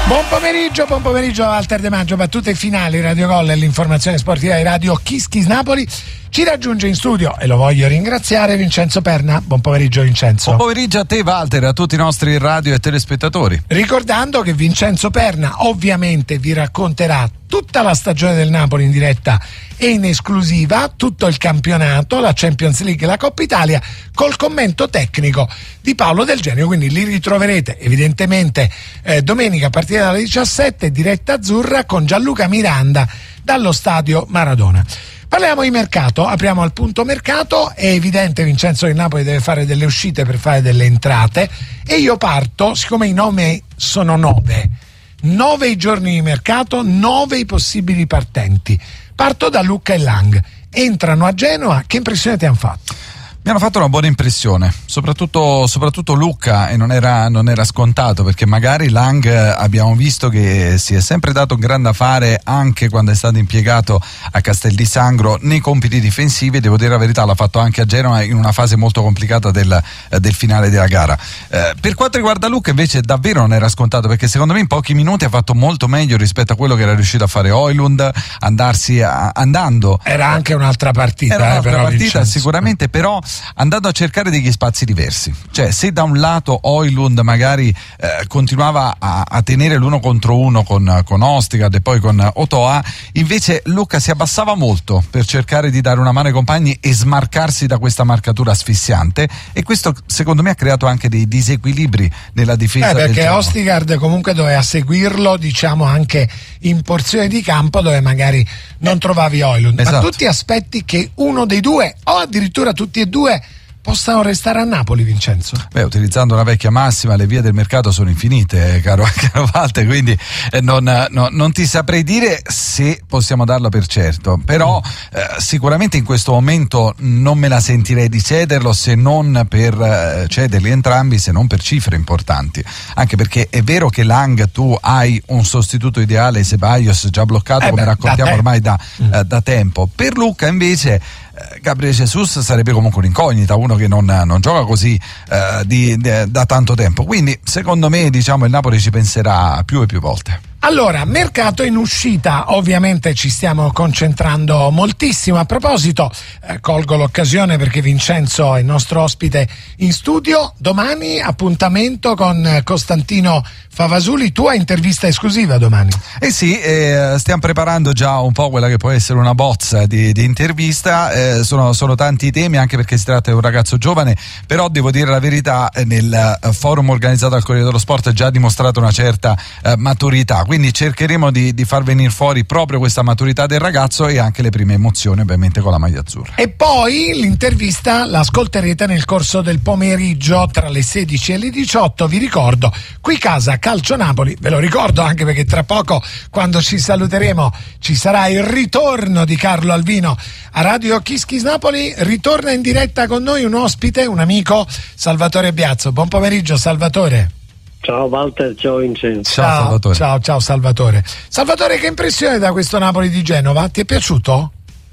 Buon pomeriggio Walter De Maggio, battute finali, Radio Gol e l'informazione sportiva di Radio Kiss Kiss Napoli. Ci raggiunge in studio e lo voglio ringraziare Vincenzo Perna. Buon pomeriggio Vincenzo. Buon pomeriggio a te Walter e a tutti i nostri radio e telespettatori. Ricordando che Vincenzo Perna ovviamente vi racconterà tutta la stagione del Napoli in diretta e in esclusiva, tutto il campionato, la Champions League e la Coppa Italia col commento tecnico di Paolo Del Genio, quindi li ritroverete evidentemente domenica a partire dalle 17, diretta azzurra con Gianluca Miranda dallo stadio Maradona. Parliamo di mercato, apriamo al punto mercato. È evidente Vincenzo che il Napoli deve fare delle uscite per fare delle entrate e io parto, siccome i nomi sono 9 i giorni di mercato, 9 i possibili partenti. Parto da Lucca e Lang. Entrano a Genova, che impressione ti hanno fatto? Mi hanno fatto una buona impressione, soprattutto Lucca, e non era scontato, perché magari Lang abbiamo visto che si è sempre dato un grande affare anche quando è stato impiegato a Castel di Sangro nei compiti difensivi. Devo dire la verità, l'ha fatto anche a Genova in una fase molto complicata del finale della gara. Per quanto riguarda Lucca invece davvero non era scontato, perché secondo me in pochi minuti ha fatto molto meglio rispetto a quello che era riuscito a fare Højlund andando. Era anche un'altra partita, sicuramente, però andando a cercare degli spazi diversi. Cioè, se da un lato Højlund magari continuava a tenere l'uno contro uno con Ostigard e poi con Otoa, invece Lucca si abbassava molto per cercare di dare una mano ai compagni e smarcarsi da questa marcatura asfissiante, e questo secondo me ha creato anche dei disequilibri nella difesa perché Ostigard comunque doveva seguirlo, diciamo, anche in porzioni di campo dove magari non trovavi Højlund. Esatto. Ma tutti aspetti che uno dei due o addirittura tutti e due possano restare a Napoli, Vincenzo? Utilizzando una vecchia massima, le vie del mercato sono infinite, caro Walter, quindi non ti saprei dire se possiamo darla per certo, però sicuramente in questo momento non me la sentirei di cederlo, se non per cederli entrambi, se non per cifre importanti, anche perché è vero che Lang tu hai un sostituto ideale, Ceballos, già bloccato come raccontiamo ormai da tempo. Per Lucca invece Gabriel Jesus sarebbe comunque un'incognita, uno che non gioca così da tanto tempo, quindi secondo me, diciamo, il Napoli ci penserà più e più volte. Allora, mercato in uscita, ovviamente ci stiamo concentrando moltissimo. A proposito, colgo l'occasione perché Vincenzo è il nostro ospite in studio. Domani appuntamento con Costantino Favasuli, tua intervista esclusiva domani. Sì, stiamo preparando già un po' quella che può essere una bozza di intervista. Sono tanti temi, anche perché si tratta di un ragazzo giovane, però devo dire la verità, nel forum organizzato dal Corriere dello Sport ha già dimostrato una certa maturità, quindi cercheremo di far venire fuori proprio questa maturità del ragazzo e anche le prime emozioni ovviamente con la maglia azzurra. E poi l'intervista l'ascolterete nel corso del pomeriggio tra le 16 e le 18, vi ricordo, qui casa Calcio Napoli, ve lo ricordo anche perché tra poco, quando ci saluteremo, ci sarà il ritorno di Carlo Alvino a Radio Kiss Kiss Napoli. Ritorna in diretta con noi un ospite, un amico, Salvatore Biazzo. Buon pomeriggio Salvatore. Ciao Walter, ciao Vincenzo. Ciao Salvatore. Ciao Salvatore. Salvatore, che impressione da questo Napoli di Genova? Ti è piaciuto?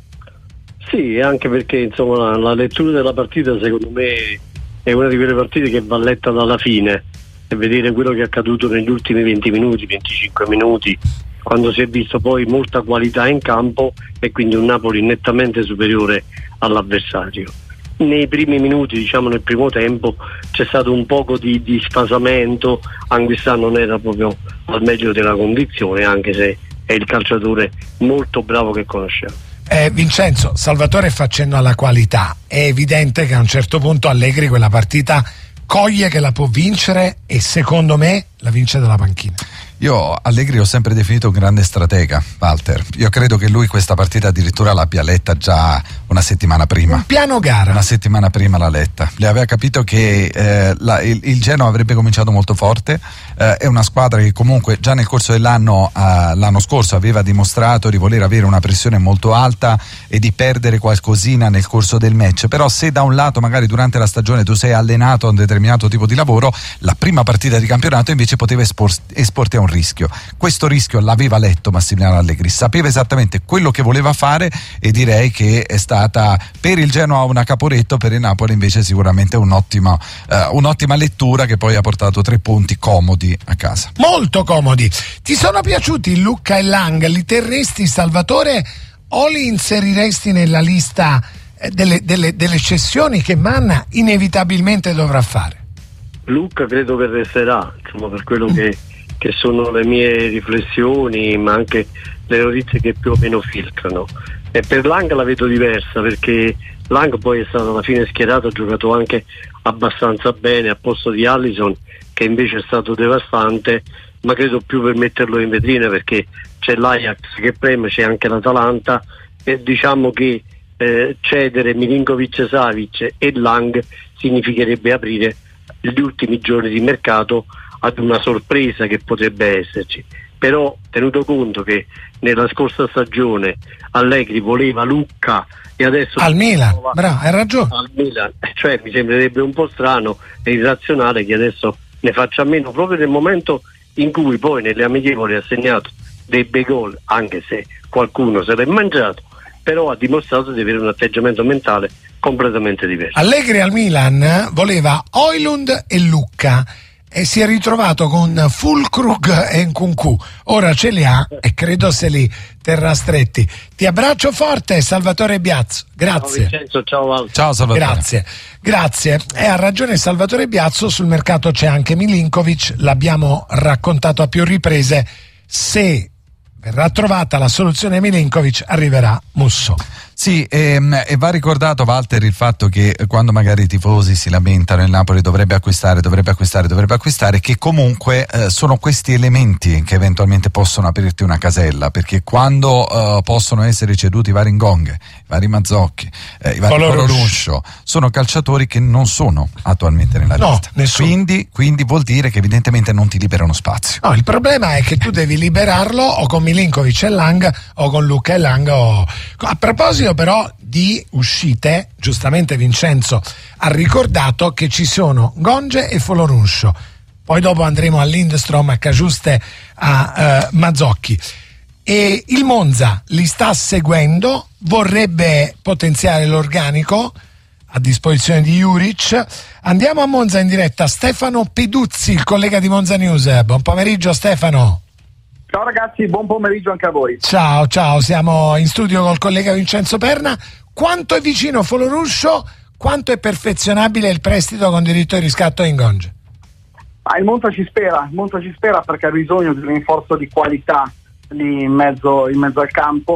Sì, anche perché insomma la lettura della partita secondo me è una di quelle partite che va letta dalla fine, e vedere quello che è accaduto negli ultimi 20 minuti, 25 minuti, quando si è visto poi molta qualità in campo e quindi un Napoli nettamente superiore all'avversario. Nei primi minuti, diciamo nel primo tempo, c'è stato un poco di sfasamento. Anguissà non era proprio al meglio della condizione, anche se è il calciatore molto bravo che conosciamo. Vincenzo, Salvatore fa cenno alla qualità. È evidente che a un certo punto Allegri quella partita coglie che la può vincere e secondo me la vince dalla panchina. Io Allegri ho sempre definito un grande stratega, Walter. Io credo che lui questa partita addirittura l'abbia letta già una settimana prima. Un piano gara. Una settimana prima l'ha letta. Le aveva capito che il Genoa avrebbe cominciato molto forte. È una squadra che comunque già nel corso dell'anno scorso aveva dimostrato di voler avere una pressione molto alta e di perdere qualcosina nel corso del match. Però se da un lato magari durante la stagione tu sei allenato a un determinato tipo di lavoro, la prima partita di campionato invece invece poteva esporti a un rischio. Questo rischio l'aveva letto Massimiliano Allegri, sapeva esattamente quello che voleva fare, e direi che è stata per il Genoa una Caporetto, per il Napoli invece sicuramente un'ottima lettura, che poi ha portato 3 punti comodi a casa. Molto comodi. Ti sono piaciuti Lucca e Lang? Li terresti, Salvatore, o li inseriresti nella lista delle cessioni che Manna inevitabilmente dovrà fare? Lucca credo che resterà, insomma, per quello che sono le mie riflessioni, ma anche le notizie che più o meno filtrano. E per Lang la vedo diversa, perché Lang poi è stato alla fine schierato, ha giocato anche abbastanza bene a posto di Alisson, che invece è stato devastante, ma credo più per metterlo in vetrina, perché c'è l'Ajax che preme, c'è anche l'Atalanta, e diciamo che cedere Milinkovic-Savic e Lang significherebbe aprire gli ultimi giorni di mercato ad una sorpresa che potrebbe esserci. Però tenuto conto che nella scorsa stagione Allegri voleva Lucca e adesso al Milan, bravo, hai ragione, al Milan, cioè mi sembrerebbe un po' strano e irrazionale che adesso ne faccia a meno, proprio nel momento in cui poi nelle amichevoli ha segnato dei bei gol, anche se qualcuno se l'è mangiato, però ha dimostrato di avere un atteggiamento mentale completamente diverso. Allegri al Milan voleva Højlund e Lucca e si è ritrovato con Füllkrug e Nkunku. Ora ce li ha e credo se li terrà stretti. Ti abbraccio forte, Salvatore Biazzo. Grazie. Ciao Vincenzo, ciao. Ciao Salvatore. Grazie. E ha ragione Salvatore Biazzo, sul mercato c'è anche Milinkovic, l'abbiamo raccontato a più riprese. Se verrà trovata la soluzione Milinkovic, arriverà Musso. Sì, e va ricordato, Walter, il fatto che quando magari i tifosi si lamentano il Napoli dovrebbe acquistare, che comunque sono questi elementi che eventualmente possono aprirti una casella, perché quando possono essere ceduti i vari Ngong, i vari Mazzocchi, i vari Coloruscio, sono calciatori che non sono attualmente nella lista. Quindi vuol dire che evidentemente non ti liberano spazio. No, il problema è che tu devi liberarlo o con Milinkovic e Lang o con Lucca e Lang a proposito però di uscite, giustamente Vincenzo ha ricordato che ci sono Gonge e Foloruncio, poi dopo andremo a Lindstrom, a Cagiuste, a Mazzocchi, e il Monza li sta seguendo, vorrebbe potenziare l'organico a disposizione di Juric. Andiamo a Monza in diretta, Stefano Peduzzi, il collega di Monza News. Buon pomeriggio Stefano. Ciao ragazzi, buon pomeriggio anche a voi. Ciao, siamo in studio col collega Vincenzo Perna. Quanto è vicino Foloruscio? Quanto è perfezionabile il prestito con diritto di riscatto in Gonge? Il Monza ci spera perché ha bisogno di un rinforzo di qualità lì in mezzo al campo,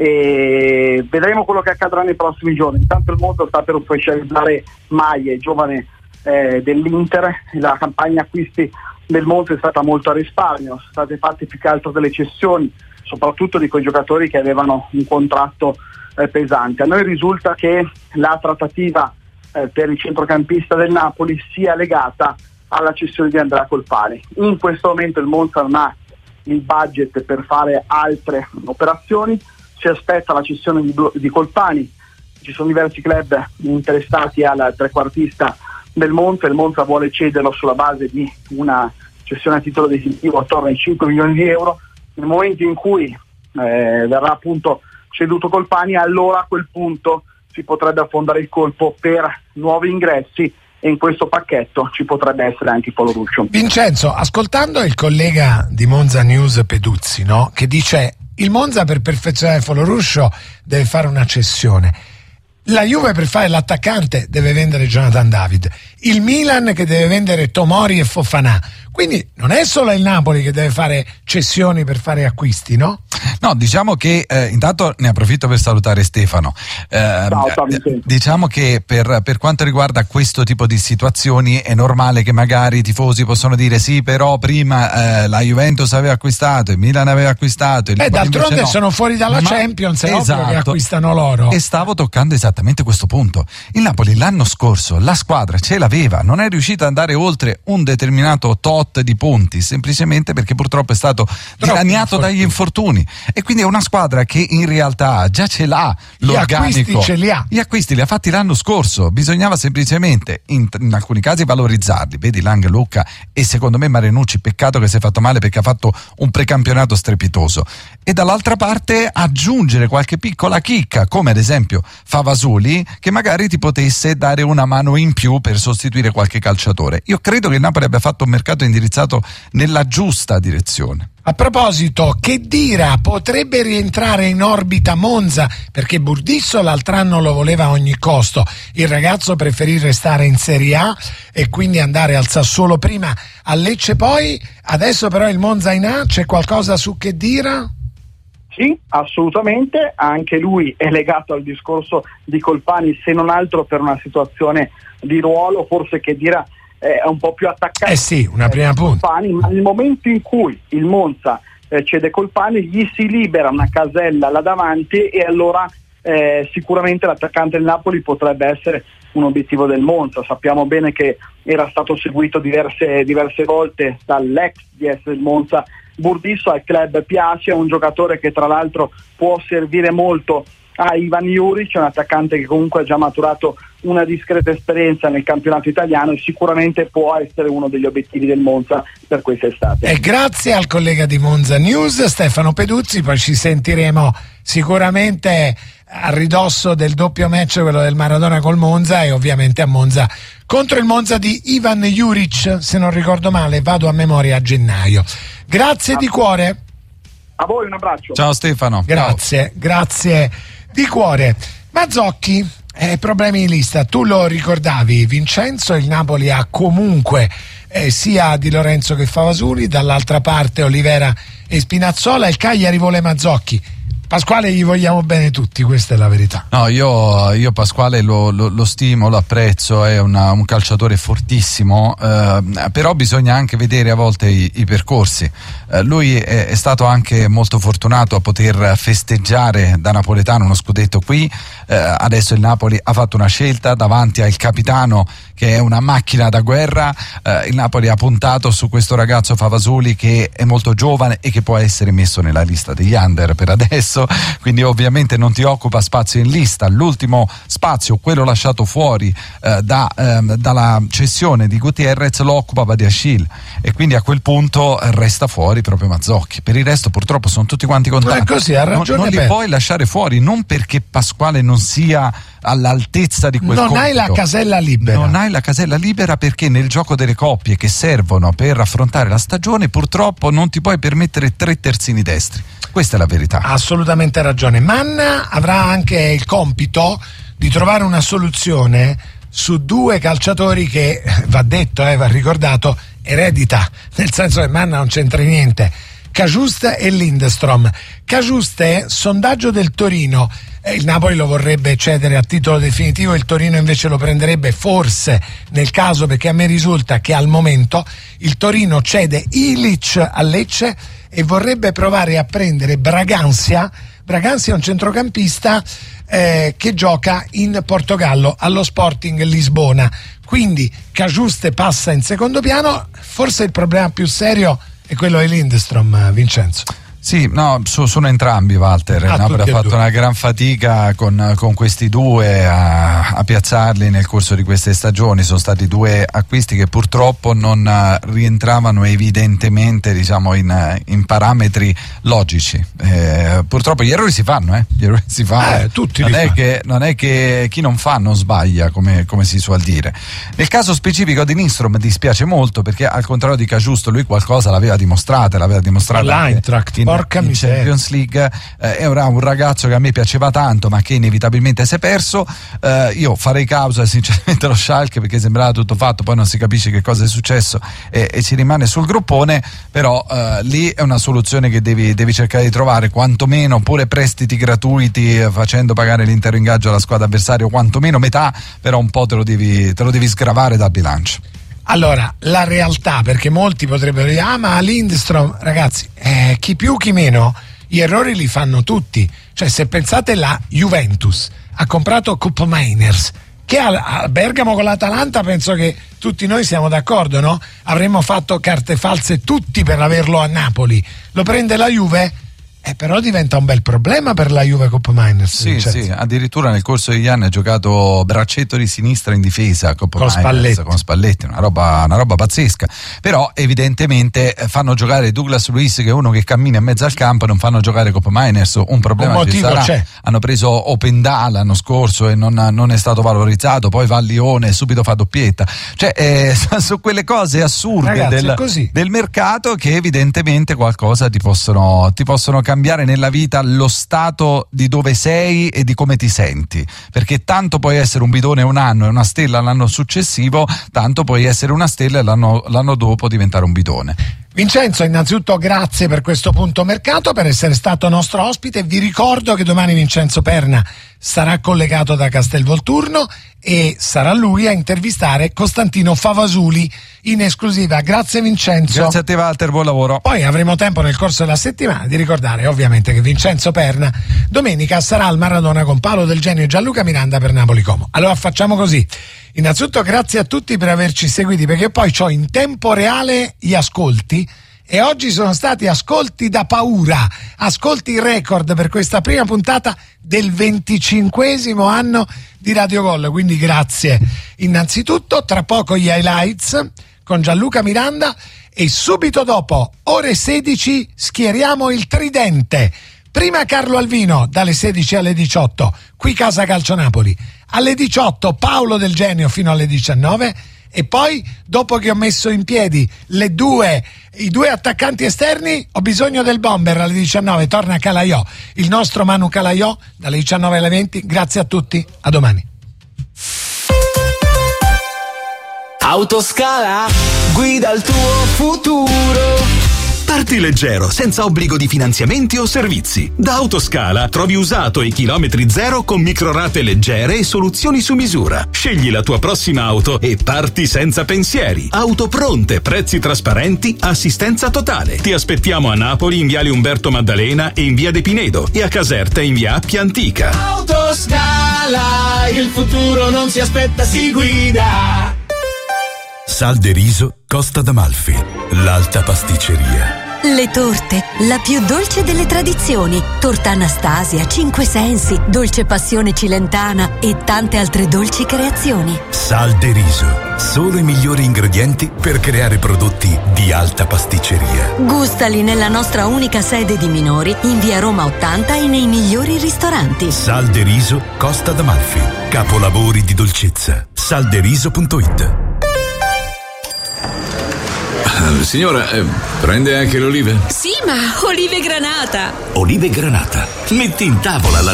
e vedremo quello che accadrà nei prossimi giorni. Intanto il Monza sta per ufficializzare Maie, giovane dell'Inter. La campagna acquisti del Monza è stata molto a risparmio, sono state fatte più che altro delle cessioni, soprattutto di quei giocatori che avevano un contratto pesante. A noi risulta che la trattativa per il centrocampista del Napoli sia legata alla cessione di Andrea Colpani. In questo momento il Monza non ha il budget per fare altre operazioni, si aspetta la cessione di Colpani, ci sono diversi club interessati al trequartista del Monza. Il Monza vuole cederlo sulla base di una cessione a titolo definitivo attorno ai 5 milioni di euro. Nel momento in cui verrà appunto ceduto Colpani, allora a quel punto si potrebbe affondare il colpo per nuovi ingressi, e in questo pacchetto ci potrebbe essere anche Foloruscio. Vincenzo, ascoltando il collega di Monza News Peduzzi, no? Che dice il Monza per perfezionare Foloruscio deve fare una cessione, la Juve per fare l'attaccante deve vendere Jonathan David, il Milan che deve vendere Tomori e Fofana, quindi non è solo il Napoli che deve fare cessioni per fare acquisti, no? No, diciamo che intanto ne approfitto per salutare Stefano. Diciamo che per quanto riguarda questo tipo di situazioni è normale che magari i tifosi possano dire sì, però prima la Juventus aveva acquistato, il Milan aveva acquistato, il d'altronde no. Sono fuori dalla Champions, è ovvio che acquistano loro. E stavo toccando esattamente questo punto. Il Napoli l'anno scorso la squadra ce l'aveva, non è riuscita ad andare oltre un determinato tot di punti, semplicemente perché purtroppo è stato dilaniato dagli infortuni. stagioni, e quindi è una squadra che in realtà già ce l'ha l'organico, gli acquisti li ha fatti l'anno scorso, bisognava semplicemente in alcuni casi valorizzarli. Vedi Lang, Lucca e secondo me Marinucci, peccato che si è fatto male perché ha fatto un precampionato strepitoso, e dall'altra parte aggiungere qualche piccola chicca come ad esempio Favasuli, che magari ti potesse dare una mano in più per sostituire qualche calciatore. Io credo che il Napoli abbia fatto un mercato indirizzato nella giusta direzione. A proposito, Khedira potrebbe rientrare in orbita Monza, perché Burdisso l'altro anno lo voleva a ogni costo. Il ragazzo preferì restare in Serie A e quindi andare al Sassuolo prima, a Lecce poi. Adesso però il Monza in A, c'è qualcosa su Khedira? Sì, assolutamente, anche lui è legato al discorso di Colpani, se non altro per una situazione di ruolo, forse Khedira è un po' più attaccante. Sì, una prima punta. Colpani, ma nel momento in cui il Monza cede Colpani, gli si libera una casella là davanti, e allora sicuramente l'attaccante del Napoli potrebbe essere un obiettivo del Monza. Sappiamo bene che era stato seguito diverse volte dall'ex DS del Monza. Burdisso al club piace, è un giocatore che tra l'altro può servire molto a Ivan Juric, un attaccante che comunque ha già maturato una discreta esperienza nel campionato italiano e sicuramente può essere uno degli obiettivi del Monza per quest'estate. E grazie al collega di Monza News Stefano Peduzzi, poi ci sentiremo sicuramente a ridosso del doppio match, quello del Maradona col Monza, e ovviamente a Monza contro il Monza di Ivan Juric, se non ricordo male, vado a memoria, a gennaio. Grazie di cuore. A voi un abbraccio. Ciao Stefano. Grazie, grazie di cuore. Mazzocchi, problemi in lista, tu lo ricordavi Vincenzo, il Napoli ha comunque sia Di Lorenzo che Favasuli, dall'altra parte Olivera e Spinazzola, il Cagliari vuole Mazzocchi. Pasquale gli vogliamo bene tutti, questa è la verità. No, io Pasquale lo stimo, lo apprezzo, è un calciatore fortissimo, però bisogna anche vedere a volte i percorsi. Lui è stato anche molto fortunato a poter festeggiare da napoletano uno scudetto qui, adesso il Napoli ha fatto una scelta davanti al capitano che è una macchina da guerra, il Napoli ha puntato su questo ragazzo Favasuli che è molto giovane e che può essere messo nella lista degli under per adesso, quindi ovviamente non ti occupa spazio in lista. L'ultimo spazio, quello lasciato fuori dalla cessione di Gutierrez, lo occupa Badiashile, e quindi a quel punto resta fuori proprio Mazzocchi. Per il resto purtroppo sono tutti quanti contatti. È così, ha ragione, non li puoi lasciare fuori, non perché Pasquale non sia all'altezza di quel compito. Non hai la casella libera. Non hai la casella libera perché nel gioco delle coppie che servono per affrontare la stagione purtroppo non ti puoi permettere 3 terzini destri. Questa è la verità. Assolutamente ragione. Manna avrà anche il compito di trovare una soluzione su 2 calciatori che, va detto, va ricordato, eredita, nel senso che Manna non c'entra niente. Cagiuste e Lindstrom. Cagiuste, sondaggio del Torino, il Napoli lo vorrebbe cedere a titolo definitivo, il Torino invece lo prenderebbe forse nel caso, perché a me risulta che al momento il Torino cede Ilic a Lecce e vorrebbe provare a prendere Braganza. Braganza è un centrocampista che gioca in Portogallo allo Sporting Lisbona, quindi Cagiuste passa in secondo piano. Forse il problema più serio è quello di Lindstrom, Vincenzo. Sì, no, sono entrambi, Walter. Il Napoli ha fatto una gran fatica con questi 2 a piazzarli nel corso di queste stagioni. Sono stati 2 acquisti che purtroppo non rientravano evidentemente, diciamo, in parametri logici. Purtroppo gli errori si fanno, gli errori si fanno. Tutti non è che chi non fa non sbaglia, come si suol dire. Nel caso specifico di Lindstrom dispiace molto, perché al contrario di Cagiusto lui qualcosa l'aveva dimostrata l'Eintracht. Porca in miseria. Champions League. Era un ragazzo che a me piaceva tanto ma che inevitabilmente si è perso. Io farei causa sinceramente allo Schalke, perché sembrava tutto fatto, poi non si capisce che cosa è successo e si rimane sul gruppone, però lì è una soluzione che devi cercare di trovare, quantomeno pure prestiti gratuiti facendo pagare l'intero ingaggio alla squadra avversaria, o quantomeno metà, però un po' te lo devi sgravare dal bilancio. Allora, la realtà, perché molti potrebbero dire ma Lindstrom, ragazzi, chi più chi meno, gli errori li fanno tutti. Cioè, se pensate, la Juventus ha comprato Koopmeiners, che a Bergamo con l'Atalanta penso che tutti noi siamo d'accordo, no? Avremmo fatto carte false tutti per averlo a Napoli. Lo prende la Juve, Però diventa un bel problema per la Juve Coppa Miners. Sì, addirittura nel corso degli anni ha giocato braccetto di sinistra in difesa a Coppa Miners con Spalletti, una roba pazzesca. Però evidentemente fanno giocare Douglas Luiz, che è uno che cammina in mezzo al campo, non fanno giocare Coppa Miners, un problema ci sarà. C'è. Hanno preso Openda l'anno scorso e non è stato valorizzato, poi va a Lione e subito fa doppietta. Cioè su quelle cose assurde, ragazzi, del mercato, che evidentemente qualcosa ti possono cambiare nella vita, lo stato di dove sei e di come ti senti, perché tanto puoi essere un bidone un anno e una stella l'anno successivo, tanto puoi essere una stella e l'anno dopo diventare un bidone. Vincenzo, innanzitutto grazie per questo punto mercato, per essere stato nostro ospite. Vi ricordo che domani Vincenzo Perna sarà collegato da Castelvolturno e sarà lui a intervistare Costantino Favasuli in esclusiva. Grazie Vincenzo. Grazie a te Walter, buon lavoro. Poi avremo tempo nel corso della settimana di ricordare ovviamente che Vincenzo Perna domenica sarà al Maradona con Paolo Del Genio e Gianluca Miranda per Napoli Como. Allora facciamo così: innanzitutto grazie a tutti per averci seguiti, perché poi c'ho in tempo reale gli ascolti e oggi sono stati ascolti da paura, ascolti record per questa prima puntata del 25esimo anno di Radio Gol, quindi grazie innanzitutto. Tra poco gli highlights con Gianluca Miranda e subito dopo, ore 16, schieriamo il tridente. Prima Carlo Alvino dalle 16 alle 18, qui Casa Calcio Napoli. Alle 18 Paolo Del Genio fino alle 19 e poi, dopo che ho messo in piedi i due attaccanti esterni, ho bisogno del bomber. Alle 19 torna Calaiò, il nostro Manu Calaiò, dalle 19 alle 20. Grazie a tutti, a domani. Autoscala, guida il tuo futuro. Parti leggero, senza obbligo di finanziamenti o servizi. Da Autoscala trovi usato e chilometri zero con microrate leggere e soluzioni su misura. Scegli la tua prossima auto e parti senza pensieri. Auto pronte, prezzi trasparenti, assistenza totale. Ti aspettiamo a Napoli in viale Umberto Maddalena e in via De Pinedo e a Caserta in via Appia Antica. Autoscala, il futuro non si aspetta, si guida. Sal de Riso Costa d'Amalfi, l'alta pasticceria. Le torte, la più dolce delle tradizioni. Torta Anastasia, Cinque Sensi, Dolce Passione Cilentana e tante altre dolci creazioni. Sal de Riso, solo i migliori ingredienti per creare prodotti di alta pasticceria. Gustali nella nostra unica sede di Minori, in via Roma 80 e nei migliori ristoranti. Sal de Riso Costa d'Amalfi, capolavori di dolcezza. Salderiso.it. Signora, prende anche le olive? Sì, ma olive granata. Olive granata. Metti in tavola la